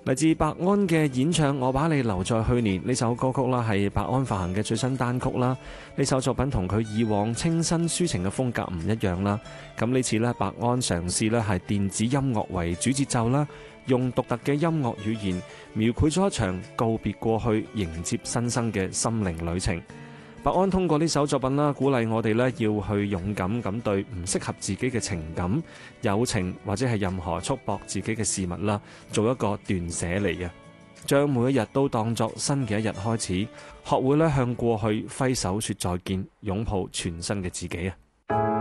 嚟自白安嘅演唱《我把你留在去年》呢首歌曲啦，係白安發行嘅最新單曲啦。呢首作品同佢以往清新抒情嘅風格唔一樣啦。咁呢次咧，白安嘗試咧係電子音樂為主節奏啦，用獨特嘅音樂語言描繪咗一場告別過去、迎接新生嘅心靈旅程。白安通過呢首作品啦，鼓勵我哋咧要去勇敢咁對唔適合自己嘅情感、友情或者係任何束縛自己嘅事物啦，做一個斷捨離啊，將每一日都當作新嘅一日開始，學會咧向過去揮手說再見，擁抱全新嘅自己啊！